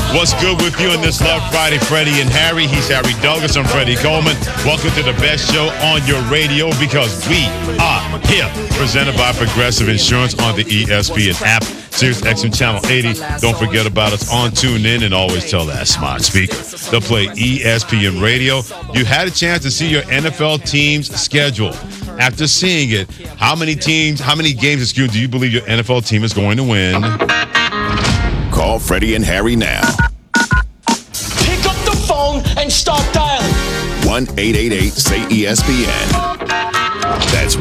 What's good with you on this Love Friday? Freddie and Harry. He's Harry Douglas. I'm Freddie Coleman. Welcome to the best show on your radio because we are here. Presented by Progressive Insurance on the ESPN app. Sirius XM Channel 80. Don't forget about us on TuneIn and always tell that smart speaker to play ESPN Radio. You had a chance to see your NFL team's schedule. After seeing it, how many games, do you believe your NFL team is going to win? Call Freddie and Harry now. Pick up the phone and start dialing. 1-888-SAY-ESPN. That's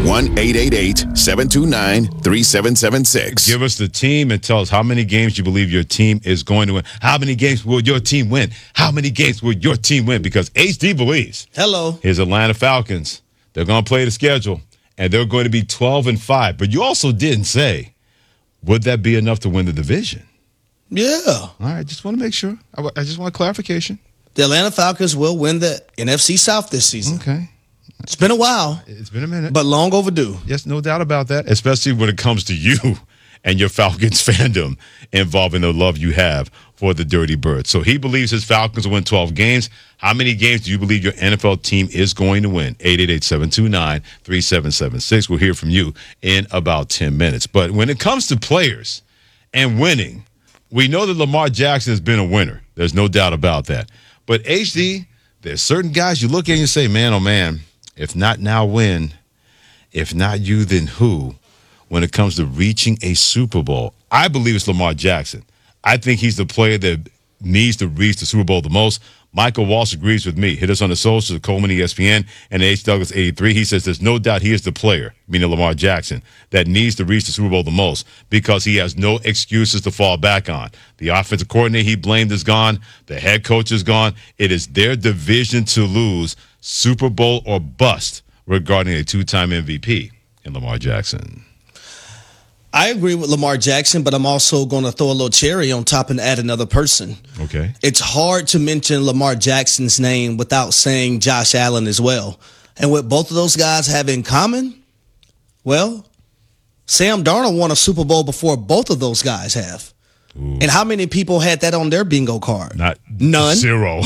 1-888-729-3776. Give us the team and tell us how many games you believe your team is going to win. How many games will your team win? How many games will your team win? Because HD believes. Hello. His Atlanta Falcons. They're going to play the schedule, and they're going to be 12-5. But you also didn't say, would that be enough to win the division? Yeah. All right, just want to make sure. I just want clarification. The Atlanta Falcons will win the NFC South this season. Okay. It's been a while. It's been a minute. But long overdue. Yes, no doubt about that, especially when it comes to you and your Falcons fandom involving the love you have for the Dirty Birds. So he believes his Falcons will win 12 games. How many games do you believe your NFL team is going to win? 888-729-3776. We'll hear from you in about 10 minutes. But when it comes to players and winning, we know that Lamar Jackson has been a winner. There's no doubt about that. But HD, there's certain guys you look at and you say, man, oh man, if not now, when? If not you, then who? When it comes to reaching a Super Bowl, I believe it's Lamar Jackson. I think he's the player that needs to reach the Super Bowl the most. Michael Walsh agrees with me. Hit us on the socials, Coleman ESPN, and H. Douglas 83. He says there's no doubt he is the player, meaning Lamar Jackson, that needs to reach the Super Bowl the most because he has no excuses to fall back on. The offensive coordinator he blamed is gone. The head coach is gone. It is their division to lose, Super Bowl or bust, regarding a two-time MVP in Lamar Jackson. I agree with Lamar Jackson, but I'm also going to throw a little cherry on top and add another person. Okay. It's hard to mention Lamar Jackson's name without saying Josh Allen as well. And what both of those guys have in common, well, Sam Darnold won a Super Bowl before both of those guys have. Ooh. And how many people had that on their bingo card? None. Zero.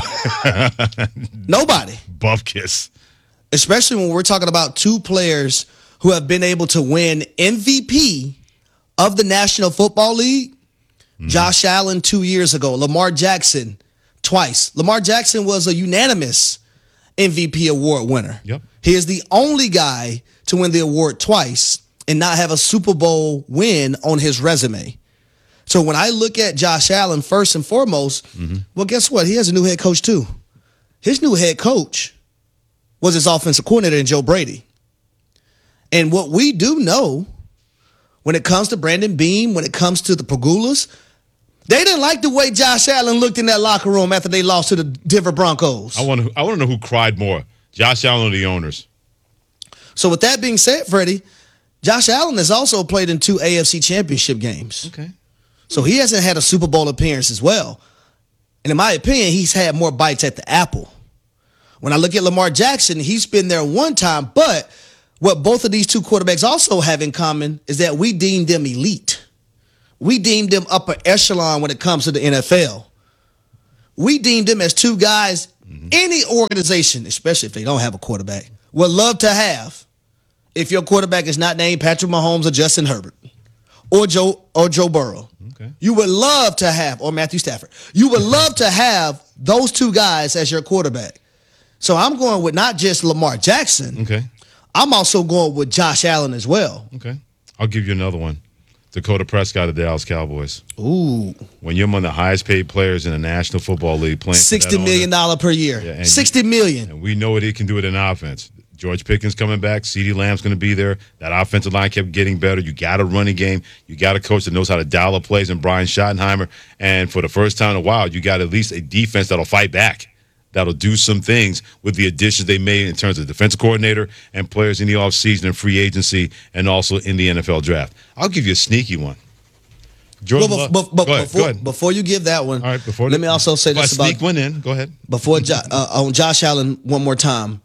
Nobody. Bupkis. Especially when we're talking about two players who have been able to win MVP of the National Football League. Mm-hmm. Josh Allen 2 years ago. Lamar Jackson twice. Lamar Jackson was a unanimous MVP award winner. Yep. He is the only guy to win the award twice and not have a Super Bowl win on his resume. So when I look at Josh Allen, first and foremost, well, guess what? He has a new head coach too. His new head coach was his offensive coordinator in Joe Brady. And what we do know when it comes to Brandon Beam, when it comes to the Pagulas, they didn't like the way Josh Allen looked in that locker room after they lost to the Denver Broncos. I want to know who cried more, Josh Allen or the owners. So with that being said, Freddie, Josh Allen has also played in 2 AFC championship games. Okay. So he hasn't had a Super Bowl appearance as well. And in my opinion, he's had more bites at the apple. When I look at Lamar Jackson, he's been there one time, but what both of these two quarterbacks also have in common is that we deemed them elite. We deemed them upper echelon when it comes to the NFL. We deemed them as two guys any organization, especially if they don't have a quarterback, would love to have if your quarterback is not named Patrick Mahomes or Justin Herbert or Joe Burrow. Okay. You would love to have, or Matthew Stafford. You would love to have those two guys as your quarterback. So I'm going with not just Lamar Jackson. Okay. I'm also going with Josh Allen as well. Okay. I'll give you another one. Dakota Prescott of the Dallas Cowboys. Ooh. When you're one of the highest paid players in the National Football League playing $60 million per year. Yeah, $60 million. And we know what he can do with an offense. George Pickens coming back. CeeDee Lamb's going to be there. That offensive line kept getting better. You got a running game. You got a coach that knows how to dial up plays in Brian Schottenheimer. And for the first time in a while, you got at least a defense that'll fight back. That'll do some things with the additions they made in terms of defensive coordinator and players in the offseason and free agency and also in the NFL draft. I'll give you a sneaky one. Jordan Before you give that one, all right, let me also say this about sneak one in. Go ahead. Before on Josh Allen one more time.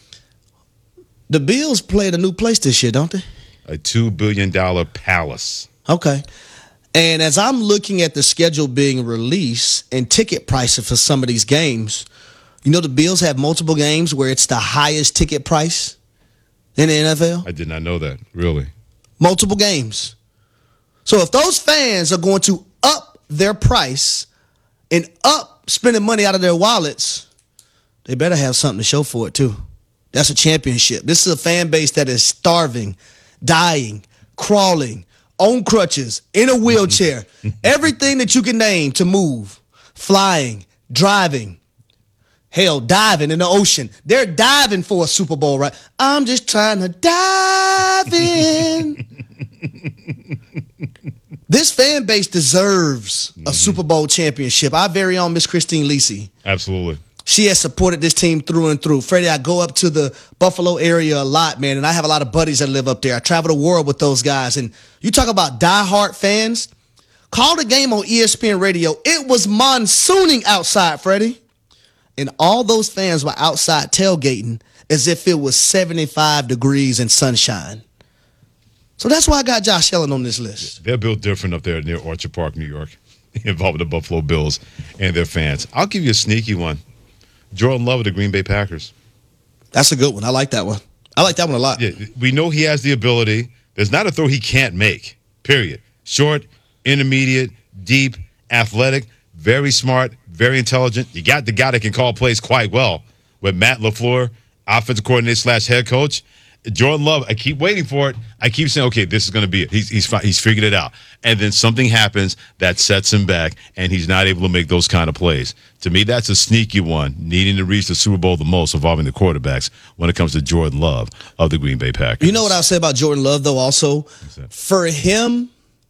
The Bills played a new place this year, don't they? A $2 billion palace. Okay. And as I'm looking at the schedule being released and ticket prices for some of these games, you know the Bills have multiple games where it's the highest ticket price in the NFL? I did not know that, really. Multiple games. So if those fans are going to up their price and up spending money out of their wallets, they better have something to show for it too. That's a championship. This is a fan base that is starving, dying, crawling, on crutches, in a wheelchair. Everything that you can name to move, flying, driving, hell, diving in the ocean. They're diving for a Super Bowl, right? I'm just trying to dive in. This fan base deserves a Super Bowl championship. Our very own Miss Christine Lisi. Absolutely. She has supported this team through and through. Freddie, I go up to the Buffalo area a lot, man, and I have a lot of buddies that live up there. I travel the world with those guys. And you talk about diehard fans. Call the game on ESPN Radio. It was monsooning outside, Freddie. And all those fans were outside tailgating as if it was 75 degrees and sunshine. So that's why I got Josh Allen on this list. They're built different up there near Orchard Park, New York, involving the Buffalo Bills and their fans. I'll give you a sneaky one. Jordan Love of the Green Bay Packers. That's a good one. I like that one. I like that one a lot. Yeah, we know he has the ability. There's not a throw he can't make, period. Short, intermediate, deep, athletic, very smart, very intelligent. You got the guy that can call plays quite well with Matt LaFleur, offensive coordinator / head coach. Jordan Love, I keep waiting for it. I keep saying, okay, this is going to be it. He's figured it out. And then something happens that sets him back, and he's not able to make those kind of plays. To me, that's a sneaky one, needing to reach the Super Bowl the most involving the quarterbacks when it comes to Jordan Love of the Green Bay Packers. You know what I'll say about Jordan Love, though, also? For him,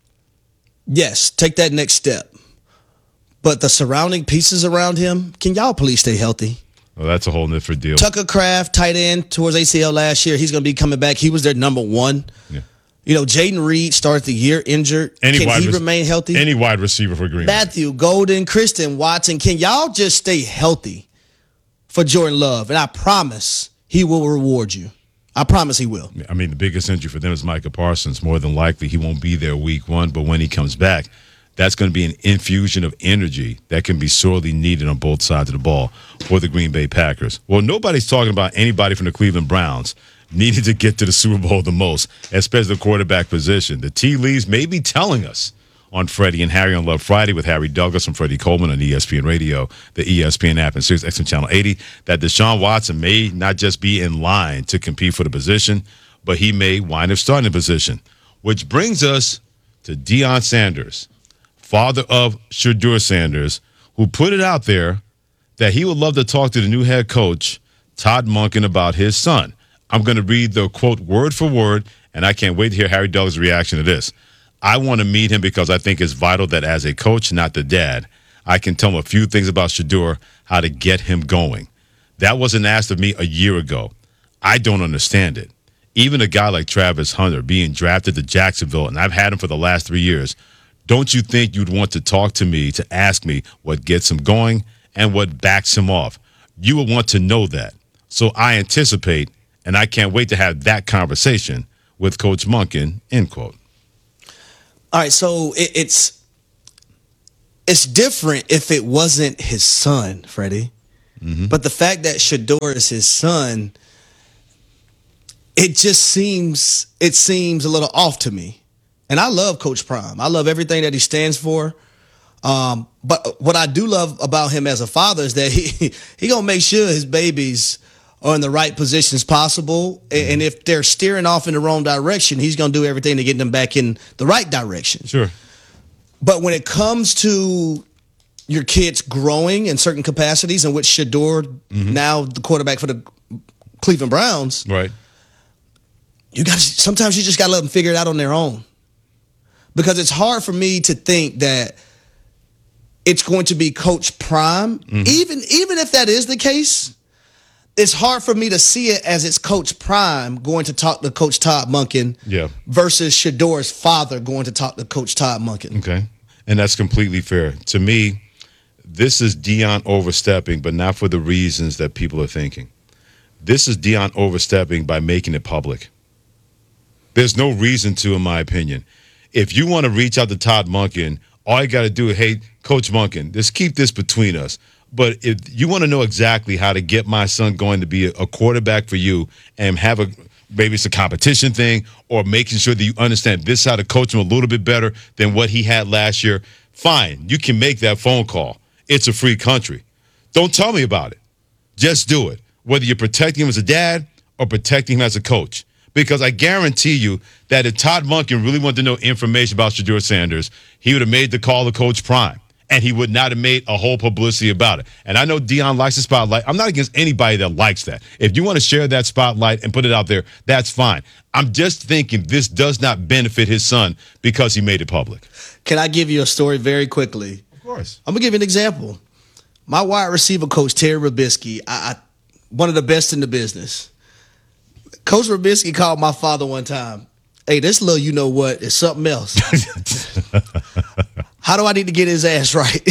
yes, take that next step. But the surrounding pieces around him, can y'all please stay healthy? Well, that's a whole different deal. Tucker Kraft, tight end, towards ACL last year. He's going to be coming back. He was their number one. Yeah. You know, Jaden Reed started the year injured. Can he remain healthy? Any wide receiver for Green Bay. Matthew Golden, Kristen Watson. Can y'all just stay healthy for Jordan Love? And I promise he will reward you. I promise he will. I mean, the biggest injury for them is Micah Parsons. More than likely, he won't be there week one. But when he comes back, that's going to be an infusion of energy that can be sorely needed on both sides of the ball for the Green Bay Packers. Well, nobody's talking about anybody from the Cleveland Browns needing to get to the Super Bowl the most, especially the quarterback position. The tea leaves may be telling us on Freddie and Harry on Love Friday with Harry Douglas and Freddie Coleman on ESPN Radio, the ESPN app, and SiriusXM Channel 80, that Deshaun Watson may not just be in line to compete for the position, but he may wind up starting the position. Which brings us to Deion Sanders, father of Shedeur Sanders, who put it out there that he would love to talk to the new head coach, Todd Monken, about his son. I'm going to read the quote word for word, and I can't wait to hear Harry Douglas' reaction to this. I want to meet him because I think it's vital that as a coach, not the dad, I can tell him a few things about Shedeur, how to get him going. That wasn't asked of me a year ago. I don't understand it. Even a guy like Travis Hunter being drafted to Jacksonville, and I've had him for the last 3 years, don't you think you'd want to talk to me to ask me what gets him going and what backs him off? You would want to know that. So I anticipate, and I can't wait to have that conversation with Coach Monken, end quote. All right, so it's different if it wasn't his son, Freddie. Mm-hmm. But the fact that Shedeur is his son, it seems a little off to me. And I love Coach Prime. I love everything that he stands for. But what I do love about him as a father is that he gonna make sure his babies are in the right positions possible. And if they're steering off in the wrong direction, he's gonna do everything to get them back in the right direction. Sure. But when it comes to your kids growing in certain capacities, in which Shedeur, now the quarterback for the Cleveland Browns, right? Sometimes you just gotta let them figure it out on their own. Because it's hard for me to think that it's going to be Coach Prime. Even if that is the case, it's hard for me to see it as it's Coach Prime going to talk to Coach Todd Monken versus Shedeur's father going to talk to Coach Todd Monken. Okay. And that's completely fair. To me, this is Deion overstepping, but not for the reasons that people are thinking. This is Deion overstepping by making it public. There's no reason to, in my opinion. if you want to reach out to Todd Monken, all you got to do is, hey, Coach Monken, just keep this between us. But if you want to know exactly how to get my son going to be a quarterback for you and have maybe it's a competition thing or making sure that you understand this is how to coach him a little bit better than what he had last year, fine. You can make that phone call. It's a free country. Don't tell me about it. Just do it, whether you're protecting him as a dad or protecting him as a coach. Because I guarantee you that if Todd Monken really wanted to know information about Shedeur Sanders, he would have made the call to Coach Prime. And he would not have made a whole publicity about it. And I know Deion likes the spotlight. I'm not against anybody that likes that. If you want to share that spotlight and put it out there, that's fine. I'm just thinking this does not benefit his son because he made it public. Can I give you a story very quickly? Of course. I'm going to give you an example. My wide receiver coach, Terry Robisky, one of the best in the business. Coach Robisky called my father one time. Hey, this little you-know-what is something else. How do I need to get his ass right?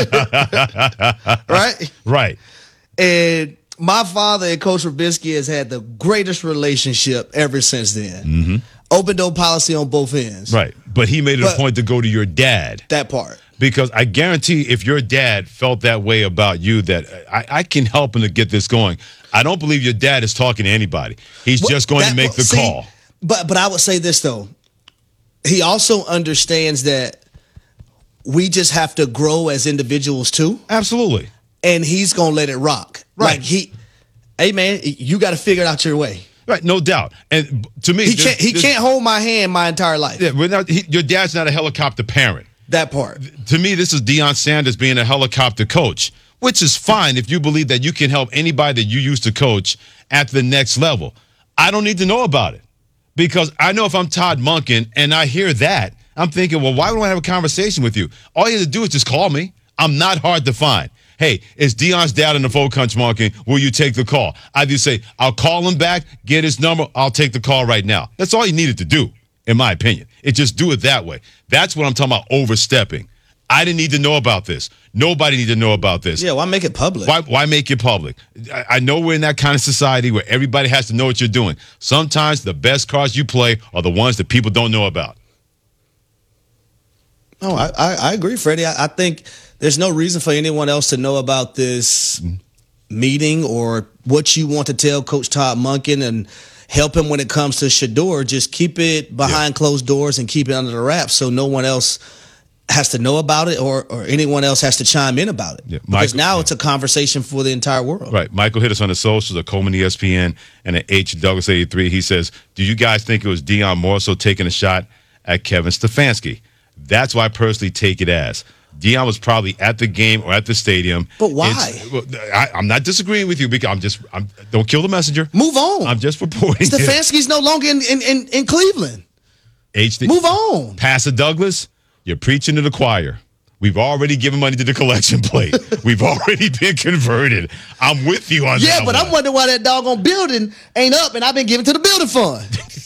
Right? Right. And my father and Coach Robisky has had the greatest relationship ever since then. Mm-hmm. Open door policy on both ends. Right. But he made it a point to go to your dad. That part. Because I guarantee if your dad felt that way about you, that I can help him to get this going. I don't believe your dad is talking to anybody. He's just going to make the call. But I would say this, though. He also understands that we just have to grow as individuals, too. Absolutely. And he's going to let it rock. Right. Like, hey, man, you got to figure it out your way. Right, no doubt. And to me, he can't hold my hand my entire life. Yeah, your dad's not a helicopter parent. That part. To me, this is Deion Sanders being a helicopter coach, which is fine if you believe that you can help anybody that you used to coach at the next level. I don't need to know about it because I know if I'm Todd Monken and I hear that, I'm thinking, well, why would I have a conversation with you? All you have to do is just call me. I'm not hard to find. Hey, it's Deion's dad on the phone, Coach Monken. Will you take the call? I just say, I'll call him back, get his number. I'll take the call right now. That's all you needed to do, in my opinion. Just do it that way. That's what I'm talking about, overstepping. I didn't need to know about this. Nobody needed to know about this. Yeah, why make it public? Why make it public? I know we're in that kind of society where everybody has to know what you're doing. Sometimes the best cards you play are the ones that people don't know about. No, I agree, Freddie. I think there's no reason for anyone else to know about this meeting or what you want to tell Coach Todd Monken and help him when it comes to Shedeur. Just keep it behind closed doors and keep it under the wraps so no one else has to know about it or anyone else has to chime in about it. Yeah. Because now it's a conversation for the entire world. Right. Michael hit us on the socials at Coleman ESPN and at H. Douglas 83. He says, do you guys think it was Deion more so taking a shot at Kevin Stefanski? That's why I personally take it as. Deion was probably at the game or at the stadium. But why? I'm not disagreeing with you because don't kill the messenger. Move on. I'm just reporting. Stefanski's no longer in Cleveland. Move on. Pastor Douglas, you're preaching to the choir. We've already given money to the collection plate. We've already been converted. I'm with you on that. Yeah, but I'm wondering why that doggone building ain't up and I've been giving to the building fund.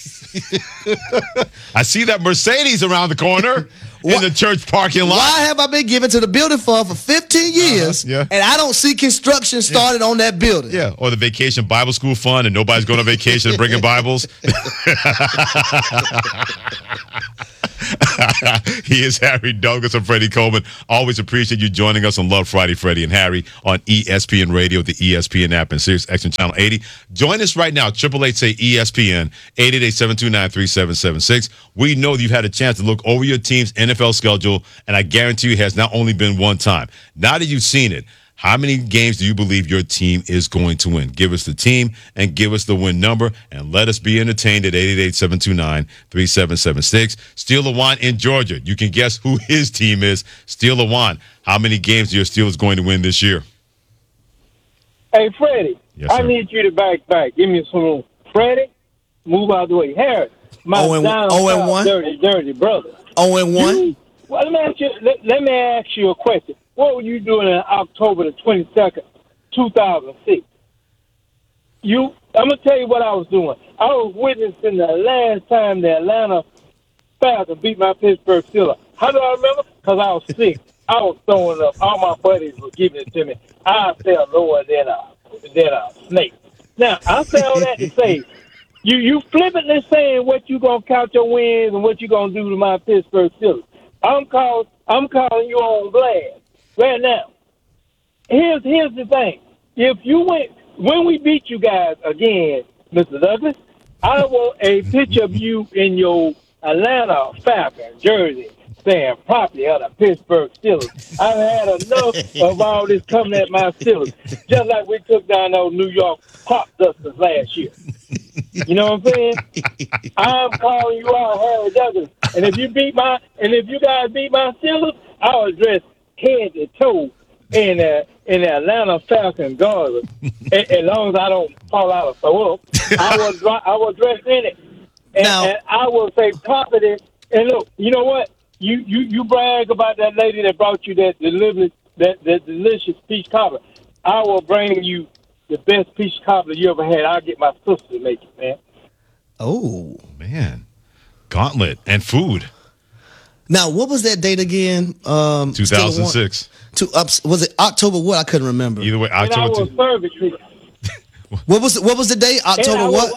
I see that Mercedes around the corner in the church parking lot. Why have I been giving to the building fund for 15 years and I don't see construction started on that building? Yeah, or the Vacation Bible School Fund and nobody's going on vacation and bringing Bibles. He is Harry Douglas and Freddie Coleman. Always appreciate you joining us on Love Friday, Freddie and Harry, on ESPN Radio, the ESPN app, and Sirius XM Channel 80. Join us right now, 888-SAY-ESPN, 888-729-3776. We know that you've had a chance to look over your team's NFL schedule, and I guarantee you it has not only been one time. Now that you've seen it, how many games do you believe your team is going to win? Give us the team and give us the win number, and let us be entertained at 888-729-3776. Steele Lawan in Georgia. You can guess who his team is. Steele Lawan, how many games are your Steelers going to win this year? Hey, Freddie, yes, sir. I need you to back. Give me some room. Freddie, move out of the way. Harry, my 0-1? dirty brother. 0-1? Well, let me ask you a question. What were you doing on October the 22nd, 2006? I'm going to tell you what I was doing. I was witnessing the last time the Atlanta Falcons beat my Pittsburgh Steelers. How do I remember? Because I was sick. I was throwing up. All my buddies were giving it to me. I felt lower than a snake. Now, I say all that to say, You flippantly saying what you gonna count your wins and what you gonna do to my Pittsburgh Steelers. I'm calling you on blast right now. Here's the thing. If you when we beat you guys again, Mr. Douglas, I want a picture of you in your Atlanta Falcons jersey saying property of the Pittsburgh Steelers. I've had enough of all this coming at my Steelers, just like we took down those New York Pop Dusters last year. You know what I'm saying? I'm calling you out, Harry Douglas. And if you guys beat my Steelers, I'll address head to toe in the Atlanta Falcons garden. As long as I don't fall out of throw up, I will dress in it. And I will say property. And look, you know what? You brag about that lady that brought you that delicious peach cobbler. I will bring you the best peach cobbler you ever had. I'll get my sister to make it, man. Oh. Man. Gauntlet and food. Now, what was that date again? 2006. Was it October what? I couldn't remember. Either way, And I October will 2. serve it to you. What was the date? October what?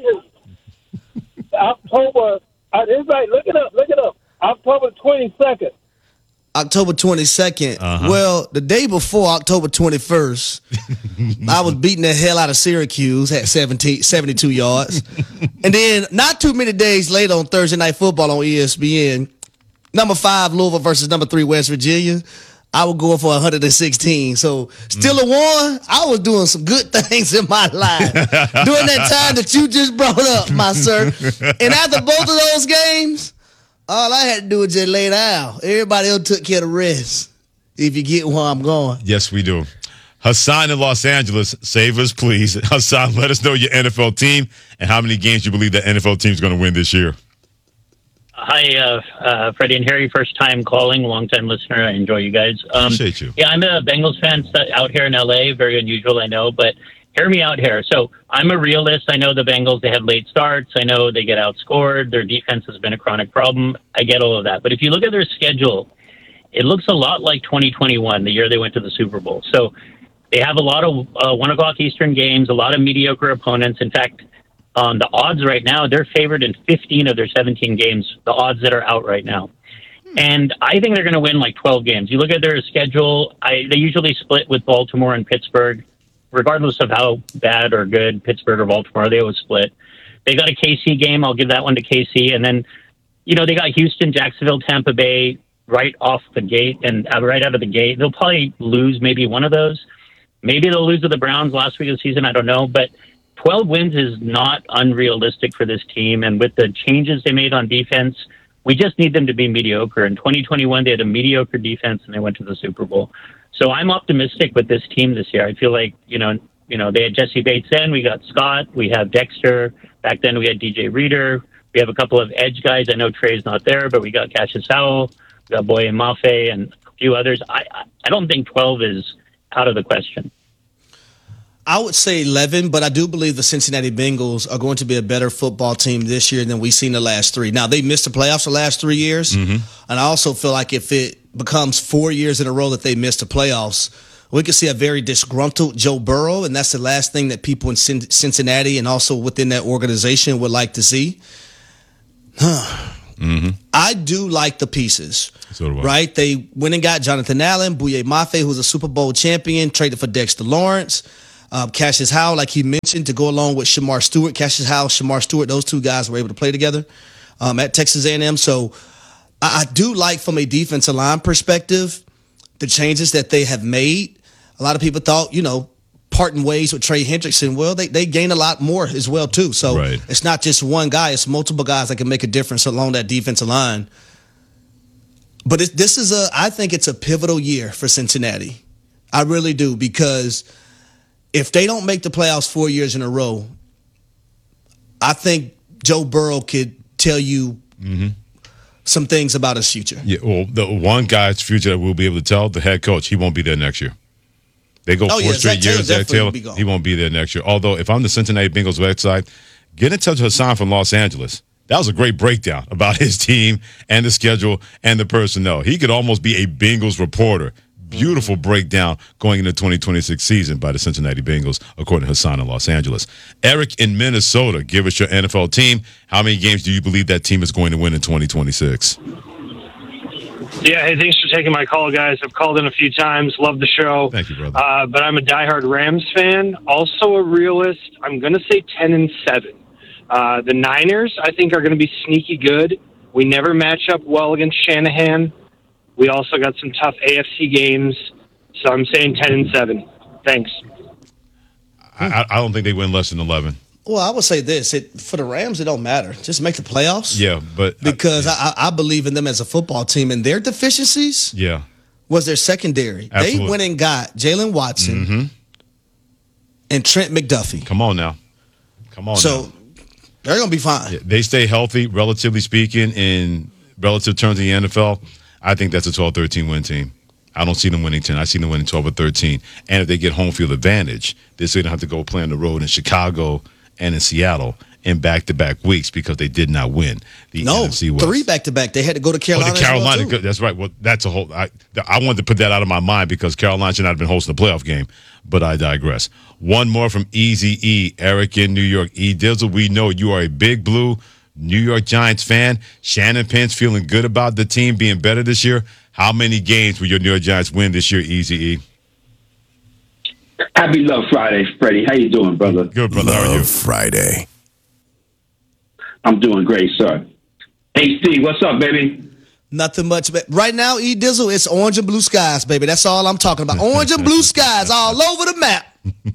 October. It's right. Look it up. October 22nd. October 22nd. Uh-huh. Well, the day before, October 21st, I was beating the hell out of Syracuse at 72 yards. And then not too many days later on Thursday Night Football on ESPN, number 5 Louisville versus number 3 West Virginia, I was going for 116. So still a one, I was doing some good things in my life during that time that you just brought up, my sir. And after both of those games, all I had to do was just lay down. Everybody else took care of the rest. If you get where I'm going. Yes, we do. Hassan in Los Angeles, save us, please. Hassan, let us know your NFL team and how many games you believe that NFL team is going to win this year. Hi, Freddie and Harry. First time calling, long time listener. I enjoy you guys. Appreciate you. Yeah, I'm a Bengals fan out here in LA. Very unusual, I know, but hear me out here. So I'm a realist. I know the Bengals, they have late starts. I know they get outscored. Their defense has been a chronic problem. I get all of that. But if you look at their schedule, it looks a lot like 2021, the year they went to the Super Bowl. So they have a lot of 1 o'clock Eastern games, a lot of mediocre opponents. In fact, the odds right now, they're favored in 15 of their 17 games, the odds that are out right now. And I think they're going to win like 12 games. You look at their schedule, they usually split with Baltimore and Pittsburgh. Regardless of how bad or good Pittsburgh or Baltimore, they always split. They got a KC game. I'll give that one to KC. And then, they got Houston, Jacksonville, Tampa Bay right off the gate and right out of the gate. They'll probably lose maybe one of those. Maybe they'll lose to the Browns last week of the season. I don't know. But 12 wins is not unrealistic for this team. And with the changes they made on defense, we just need them to be mediocre. In 2021, they had a mediocre defense and they went to the Super Bowl. So I'm optimistic with this team this year. I feel like, they had Jesse Bates then. We got Scott. We have Dexter. Back then we had DJ Reader. We have a couple of edge guys. I know Trey's not there, but we got Cassius Howell. We got Boye Mafe and a few others. I don't think 12 is out of the question. I would say 11, but I do believe the Cincinnati Bengals are going to be a better football team this year than we've seen the last 3. Now, they missed the playoffs the last 3 years, and I also feel like if it becomes 4 years in a row that they missed the playoffs, we could see a very disgruntled Joe Burrow, and that's the last thing that people in Cincinnati and also within that organization would like to see. I do like the pieces. So do I. Right? They went and got Jonathan Allen, Boye Mafe, who's a Super Bowl champion, traded for Dexter Lawrence. Cassius Howell, like he mentioned, to go along with Shamar Stewart. Cassius Howell, Shamar Stewart, those two guys were able to play together at Texas A&M. So I do like, from a defensive line perspective, the changes that they have made. A lot of people thought, parting ways with Trey Hendrickson. Well, they gain a lot more as well, too. So It's not just one guy. It's multiple guys that can make a difference along that defensive line. But I think it's a pivotal year for Cincinnati. I really do, because if they don't make the playoffs 4 years in a row, I think Joe Burrow could tell you some things about his future. Yeah, well, the one guy's future that we'll be able to tell, the head coach, he won't be there next year. They go 4 straight years. Zach Taylor, he won't be there next year. Although, if I'm the Cincinnati Bengals website, get in touch with Hassan from Los Angeles. That was a great breakdown about his team and the schedule and the personnel. He could almost be a Bengals reporter. beautiful breakdown going into 2026 season by the Cincinnati Bengals, according to Hassan in Los Angeles. Eric in Minnesota, give us your NFL team. How many games do you believe that team is going to win in 2026? Yeah, hey, thanks for taking my call, guys. I've called in a few times. Love the show. Thank you, brother. But I'm a diehard Rams fan, also a realist. I'm going to say 10-7. The Niners, I think, are going to be sneaky good. We never match up well against Shanahan. We also got some tough AFC games, so I'm saying 10-7. Thanks. I don't think they win less than 11. Well, I would say this. For the Rams, it don't matter. Just make the playoffs. Yeah, but Because I believe in them as a football team, and their deficiencies was their secondary. Absolutely. They went and got Jalen Watson and Trent McDuffie. Come on now. So they're going to be fine. Yeah, they stay healthy, relatively speaking, in relative terms in the NFL. I think that's a 12-13 win team. I don't see them winning 10. I see them winning 12 or 13. And if they get home field advantage, they're going to have to go play on the road in Chicago and in Seattle in back-to-back weeks because they did not win the NFC West. 3 back-to-back. They had to go to Carolina. Oh, the Carolina. as well, too. That's right. Well, that's a whole. I wanted to put that out of my mind because Carolina should not have been hosting the playoff game, but I digress. One more from Easy E, Eric in New York. E Dizzle, we know you are a big blue New York Giants fan. Shannon Pence feeling good about the team being better this year. How many games will your New York Giants win this year, Easy E? Happy Love Friday, Freddie. How you doing, brother? Good, brother. How are you? Love Friday. I'm doing great, sir. Hey, Steve, what's up, baby? Nothing much. But right now, E Dizzle, it's orange and blue skies, baby. That's all I'm talking about. Orange and blue skies all over the map.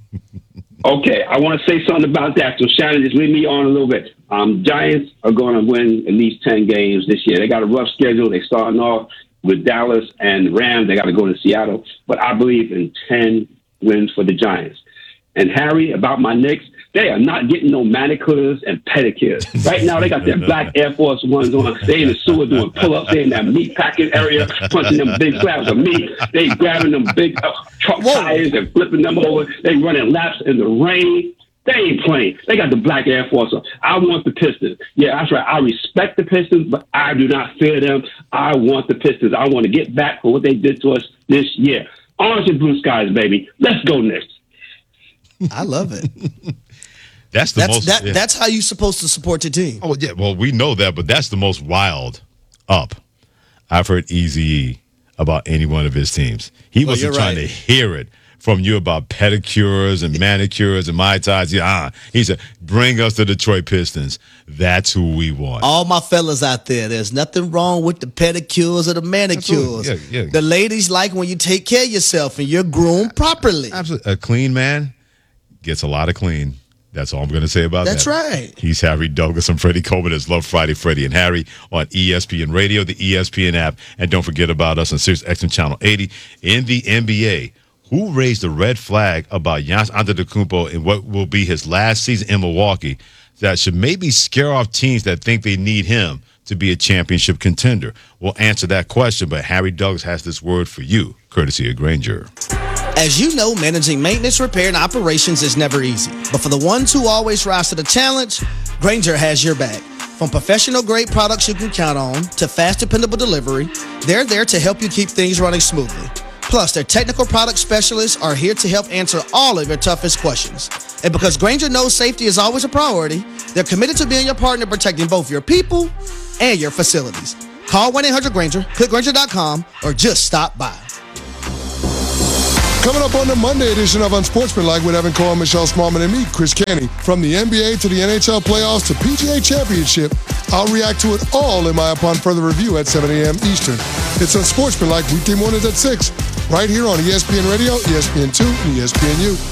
Okay, I want to say something about that. So, Shannon, just leave me on a little bit. Giants are going to win at least 10 games this year. They got a rough schedule. They're starting off with Dallas and Rams. They got to go to Seattle. But I believe in 10 wins for the Giants. And, Harry, about my Knicks, they are not getting no manicures and pedicures. Right now, they got their black Air Force Ones on. They in the sewer doing pull-ups. They in that meat packing area, punching them big slabs of meat. They grabbing them big truck tires and flipping them over. They running laps in the rain. They ain't playing. They got the black Air Force on. I want the Pistons. Yeah, that's right. I respect the Pistons, but I do not fear them. I want the Pistons. I want to get back for what they did to us this year. Orange and blue skies, baby. Let's go Knicks. I love it. That's how you're supposed to support your team. Oh, yeah. Well, we know that, but that's the most wild up I've heard Eazy-E about any one of his teams. He wasn't trying to hear it from you about pedicures and manicures and Mai Tais. Yeah, he said, bring us the Detroit Pistons. That's who we want. All my fellas out there, there's nothing wrong with the pedicures or the manicures. Yeah. The ladies like when you take care of yourself and you're groomed properly. Absolutely. A clean man gets a lot of clean. That's all I'm going to say about that. That's right. He's Harry Douglas. I'm Freddie Coleman. It's Love Friday, Freddie and Harry on ESPN Radio, the ESPN app. And don't forget about us on Sirius XM Channel 80 in the NBA. Who raised the red flag about Giannis Antetokounmpo in what will be his last season in Milwaukee that should maybe scare off teams that think they need him to be a championship contender? We'll answer that question, but Harry Douglas has this word for you, courtesy of Grainger. As you know, managing maintenance, repair, and operations is never easy. But for the ones who always rise to the challenge, Grainger has your back. From professional-grade products you can count on to fast, dependable delivery, they're there to help you keep things running smoothly. Plus, their technical product specialists are here to help answer all of your toughest questions. And because Grainger knows safety is always a priority, they're committed to being your partner, protecting both your people and your facilities. Call 1-800-GRAINGER, click Grainger.com, or just stop by. Coming up on the Monday edition of Unsportsmanlike with Evan Cohen, Michelle Smallman, and me, Chris Kenny. From the NBA to the NHL playoffs to PGA Championship, I'll react to it all in my Upon Further Review at 7 a.m. Eastern. It's Unsportsmanlike weekday mornings at 6, right here on ESPN Radio, ESPN2, and ESPNU.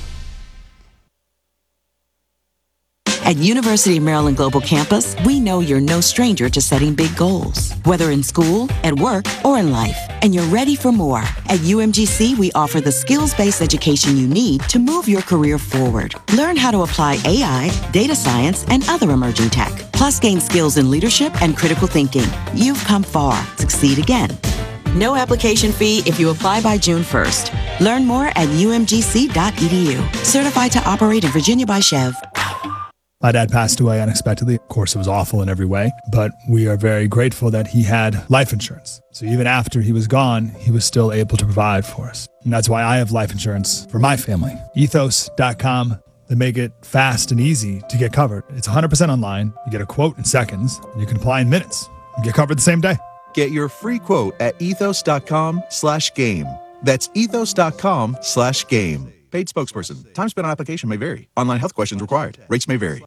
At University of Maryland Global Campus, we know you're no stranger to setting big goals, whether in school, at work, or in life, and you're ready for more. At UMGC, we offer the skills-based education you need to move your career forward. Learn how to apply AI, data science, and other emerging tech, plus gain skills in leadership and critical thinking. You've come far. Succeed again. No application fee if you apply by June 1st. Learn more at umgc.edu. Certified to operate in Virginia by Chev. My dad passed away unexpectedly. Of course, it was awful in every way, but we are very grateful that he had life insurance. So even after he was gone, he was still able to provide for us. And that's why I have life insurance for my family. Ethos.com. They make it fast and easy to get covered. It's 100% online. You get a quote in seconds, and you can apply in minutes. You get covered the same day. Get your free quote at ethos.com/game. That's ethos.com/game. Paid spokesperson. Time spent on application may vary. Online health questions required. Rates may vary.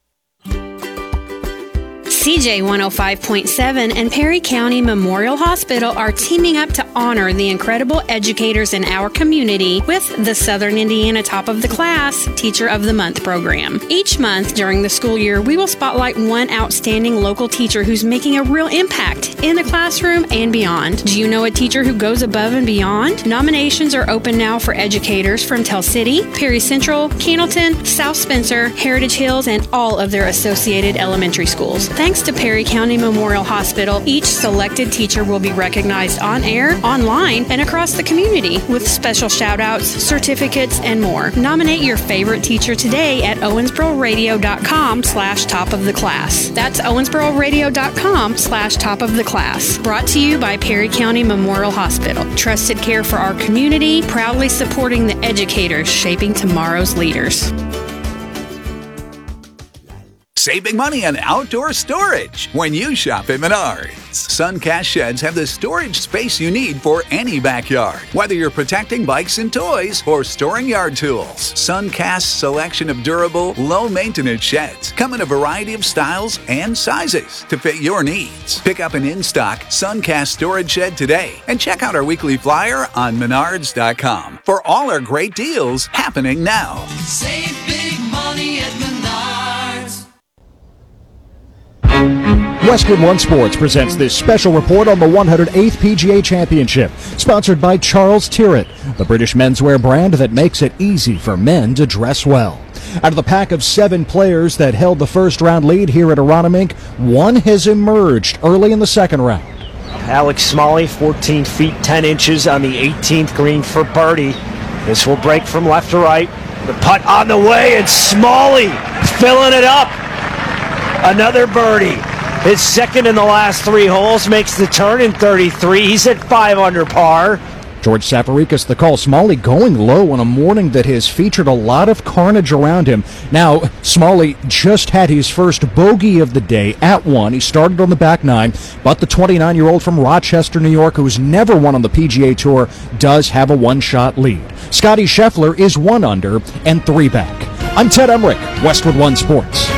CJ 105.7 and Perry County Memorial Hospital are teaming up to honor the incredible educators in our community with the Southern Indiana Top of the Class Teacher of the Month program. Each month during the school year, we will spotlight one outstanding local teacher who's making a real impact in the classroom and beyond. Do you know a teacher who goes above and beyond? Nominations are open now for educators from Tell City, Perry Central, Cannleton, South Spencer, Heritage Hills, and all of their associated elementary schools. Thanks to Perry County Memorial Hospital, each selected teacher will be recognized on air, online, and across the community with special shout-outs, certificates, and more. Nominate your favorite teacher today at owensbororadio.com/top of the class. That's owensbororadio.com/top of the class. Brought to you by Perry County Memorial Hospital. Trusted care for our community, proudly supporting the educators shaping tomorrow's leaders. Save big money on outdoor storage when you shop at Menards. Suncast sheds have the storage space you need for any backyard. Whether you're protecting bikes and toys or storing yard tools, Suncast's selection of durable, low-maintenance sheds come in a variety of styles and sizes to fit your needs. Pick up an in-stock Suncast storage shed today and check out our weekly flyer on Menards.com for all our great deals happening now. Save big money at Menards. Westwood One Sports presents this special report on the 108th PGA Championship, sponsored by Charles Tyrrell, the British menswear brand that makes it easy for men to dress well. Out of the pack of 7 players that held the first round lead here at Aronimink, one has emerged early in the second round. Alex Smalley, 14 feet 10 inches on the 18th green for birdie. This will break from left to right. The putt on the way, and Smalley filling it up. Another birdie. His second in the last 3 holes, makes the turn in 33. He's at 5 under par. George Safarikis, the call. Smalley going low on a morning that has featured a lot of carnage around him. Now, Smalley just had his first bogey of the day at 1. He started on the back 9, but the 29-year-old from Rochester, New York, who's never won on the PGA Tour, does have a 1-shot lead. Scotty Scheffler is 1 under and 3 back. I'm Ted Emmerich, Westwood One Sports.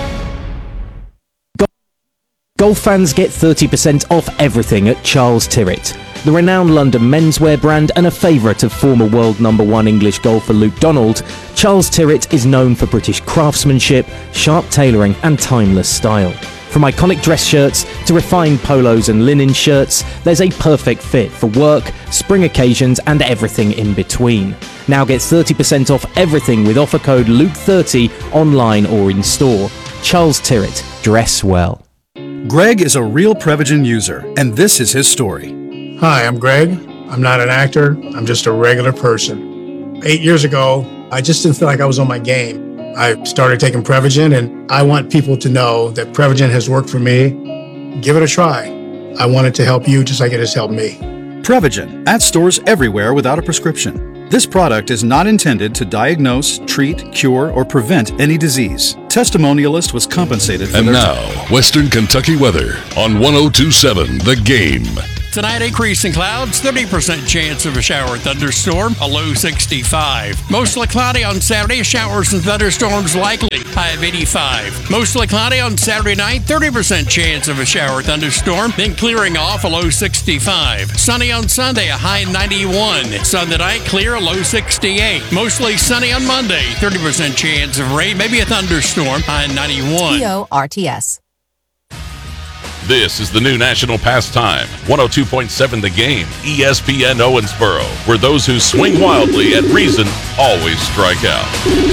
Golf fans get 30% off everything at Charles Tyrrell, the renowned London menswear brand and a favourite of former world #1 English golfer Luke Donald. Charles Tyrrell is known for British craftsmanship, sharp tailoring and timeless style. From iconic dress shirts to refined polos and linen shirts, there's a perfect fit for work, spring occasions and everything in between. Now get 30% off everything with offer code LUKE30 online or in store. Charles Tyrrell, dress well. Greg is a real Prevagen user, and this is his story. Hi, I'm Greg. I'm not an actor. I'm just a regular person. 8 years ago, I just didn't feel like I was on my game. I started taking Prevagen, and I want people to know that Prevagen has worked for me. Give it a try. I want it to help you just like it has helped me. Prevagen, at stores everywhere without a prescription. This product is not intended to diagnose, treat, cure, or prevent any disease. Testimonialist was compensated for And now, Western Kentucky weather on 102.7 The Game. Tonight, increasing clouds, 30% chance of a shower or thunderstorm, a low 65. Mostly cloudy on Saturday, showers and thunderstorms likely, high of 85. Mostly cloudy on Saturday night, 30% chance of a shower or thunderstorm, then clearing off, a low 65. Sunny on Sunday, a high 91. Sunday night, clear, a low 68. Mostly sunny on Monday, 30% chance of rain, maybe a thunderstorm, high 91. TORTS. This is the new national pastime, 102.7 The Game, ESPN Owensboro, where those who swing wildly at reason always strike out.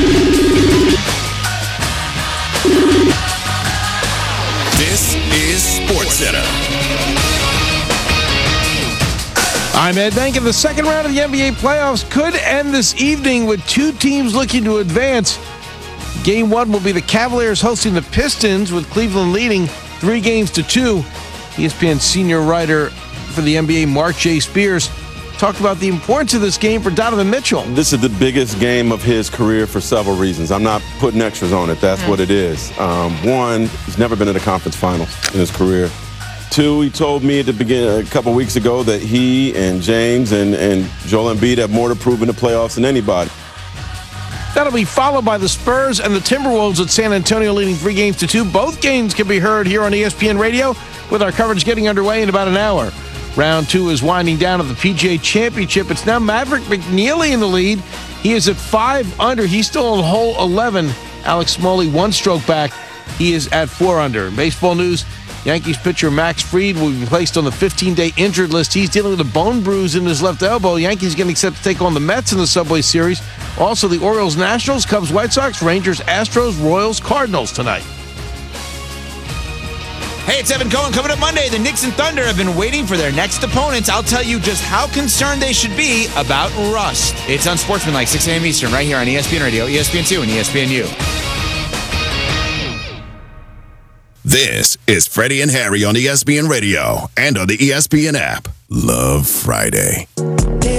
This is SportsCenter. I'm Ed Bank, and the second round of the NBA playoffs could end this evening with 2 teams looking to advance. Game 1 will be the Cavaliers hosting the Pistons, with Cleveland leading 3-2. ESPN senior writer for the NBA, Mark J. Spears, talked about the importance of this game for Donovan Mitchell. This is the biggest game of his career for several reasons. I'm not putting extras on it. That's what it is. One, he's never been in the conference finals in his career. Two, he told me at the beginning, a couple weeks ago, that he and James and Joel Embiid have more to prove in the playoffs than anybody. That'll be followed by the Spurs and the Timberwolves at San Antonio, leading 3-2. Both games can be heard here on ESPN Radio, with our coverage getting underway in about an hour. Round 2 is winding down at the PGA Championship. It's now Maverick McNealy in the lead. He is at 5 under. He's still on hole 11. Alex Smalley 1 stroke back. He is at 4 under. In baseball news, Yankees pitcher Max Fried will be placed on the 15-day injured list. He's dealing with a bone bruise in his left elbow. Yankees getting set to take on the Mets in the Subway Series. Also, the Orioles, Nationals, Cubs, White Sox, Rangers, Astros, Royals, Cardinals tonight. Hey, it's Evan Cohen. Coming up Monday, the Knicks and Thunder have been waiting for their next opponents. I'll tell you just how concerned they should be about rust. It's Unsportsmanlike, 6 a.m. Eastern, right here on ESPN Radio, ESPN2, and ESPNU. This is Freddie and Harry on ESPN Radio and on the ESPN app. Love Friday.